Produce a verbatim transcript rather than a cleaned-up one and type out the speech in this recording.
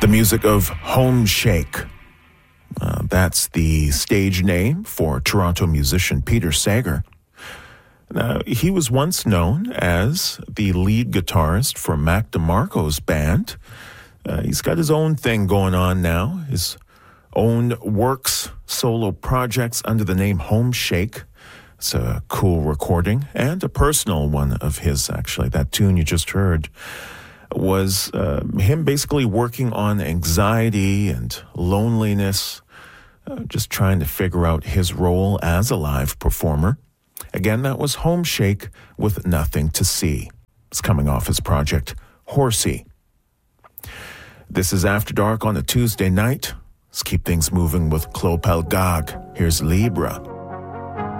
The music of Home Shake. Uh, that's the stage name for Toronto musician Peter Sager. Now, he was once known as the lead guitarist for Mac DeMarco's band. Uh, he's got his own thing going on now, his own works, solo projects under the name Home Shake. It's a cool recording and a personal one of his, actually. That tune you just heard was uh, him basically working on anxiety and loneliness, uh, just trying to figure out his role as a live performer. Again, that was Home Shake with Nothing to See. It's coming off his project, Horsey. This is After Dark on a Tuesday night. Let's keep things moving with Clopel Gag. Here's Libra.